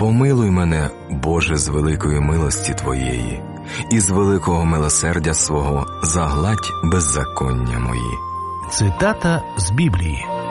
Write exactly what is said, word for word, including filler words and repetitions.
Помилуй мене, Боже, з великої милості Твоєї, і з великого милосердя свого загладь беззаконня мої. Цитата з Біблії.